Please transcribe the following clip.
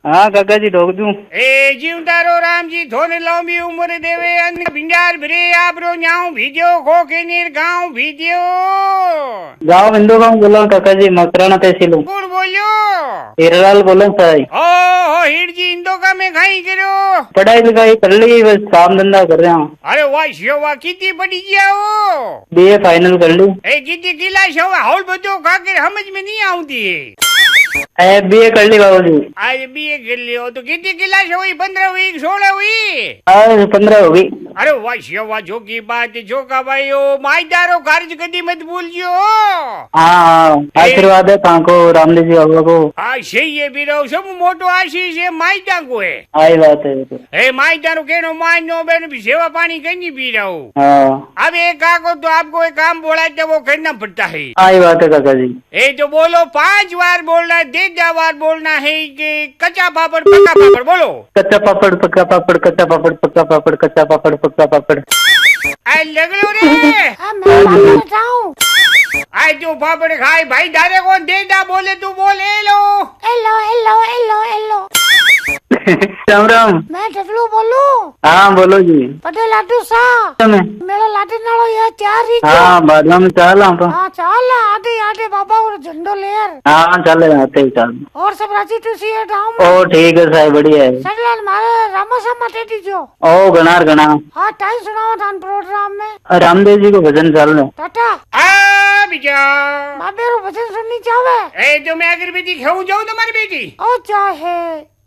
हाँ काका जी ढोक दूं। ए जीवतारो राम जी थोने लंबी उम्र देवे अन्न भिंडार भरे आपरो न्याऊ भीजो खोके नीर गांव भीजो। गाँव बिंदु गाँव बोलो काका जी, मकराना तहसील। कौन बोलो? हीरालाल बोलो साई। ओ हीर जी इंदो का में खाई करो। पढ़ाई लिखाई कर ली, बस काम धंधा कर रहा हूँ। अरे वाह शोभा कितनी पड़ी जाओ? बीए फाइनल कर ली। ए कितनी किला शोभा हौल बदो खाकर समझ में नहीं आती। बीए कर ली बाबू जी। आज बीए कर लियो तो कितनी क्लास हुई? 15 हुई 16 हुई? आज 15 होगी। अरे वाह शोभा जो की बात जो का भाई ओ माईदारो कार्य कदी मत भूलजो। हाँ आशीर्वाद है ताको रामदेव जी बाबा को। हाँ सही है बीरो सब मोटो आशीष है माईदा को है। आई बात है। ए माईदारो केनो मानो बेन भी सेवा पानी करनी पी रहा हूँ। हाँ अब एक काको तो आपको एक काम बोला तो वो करना पड़ता है। आई बात है काका जी। ए तो बोलो 5 बार बोलना है, 3 बार बोलना है कि कच्चा पापड़ पक्का पापड़ बोलो। कच्चा पापड़ पक्का पापड़, कच्चा पापड़ पक्का पापड़, कच्चा पापड़ पक्का पापड़। आई लग लो रे। मैं पापड़ बताऊं? आई तू पापड़ खाए भाई धारे को देदा बोले तू बोले लो। Hello hello hello hello. Ram Ram. मैं डबलू बोलू। हाँ बोलो जी। पटे लाडू सा मेरा लाडे नालो ये चार ही। हाँ बाद में चाल। हाँ चाल आधे आधे बाबा और झंडो लेर। हाँ चले आते ही चाल। और सब राजी तुसी है गाँव ओ ठीक है साहब बढ़िया है। सगला मारे रामा सामा दे दीजो। ओ गनार गना। हाँ टाइम सुनाओ धान प्रोग्राम में। रामदेव जी को भजन चाल रहे। टाटा। आ बिजा बाबे रो भजन सुननी चाहे। ए तो मैं अगर बेटी खाऊं जाऊं तुम्हारी बेटी। ओ चाहे